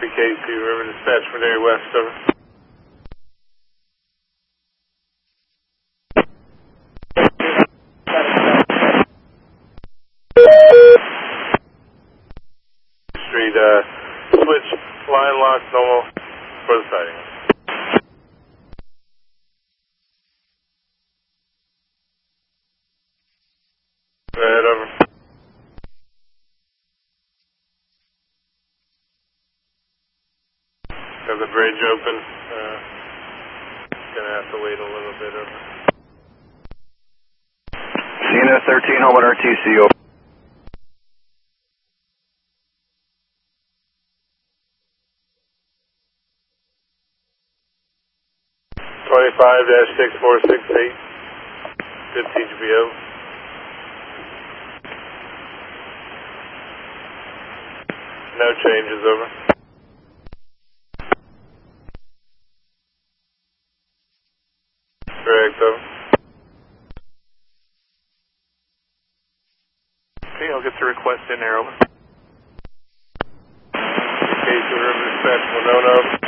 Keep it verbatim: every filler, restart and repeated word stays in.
P K two, River Dispatch from Dairy West, over. Street, uh, switch, line lock, normal, for the sighting. Go ahead, over. Have the bridge open. Uh, gonna have to wait a little bit. Over. C N S thirteen, home at R T C, over. twenty-five dash six four six eight. Good T G B O. No changes, over. Correct, over. Okay, I'll get the request in there, over. Case of River Dispatch, Winona.